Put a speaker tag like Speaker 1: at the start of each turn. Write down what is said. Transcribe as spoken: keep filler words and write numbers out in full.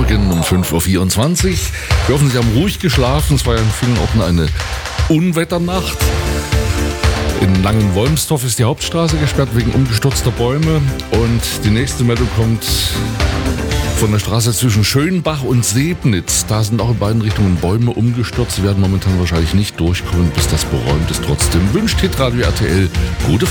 Speaker 1: Morgen um fünf Uhr vierundzwanzig. Wir hoffen, Sie haben ruhig geschlafen. Es war ja in vielen Orten eine Unwetternacht. In Langenwolmsdorf ist die Hauptstraße gesperrt wegen umgestürzter Bäume. Und die nächste Meldung kommt von der Straße zwischen Schönbach und Sebnitz. Da sind auch in beiden Richtungen Bäume umgestürzt. Sie werden momentan wahrscheinlich nicht durchkommen, bis das beräumt ist. Trotzdem wünscht Hitradio R T L gute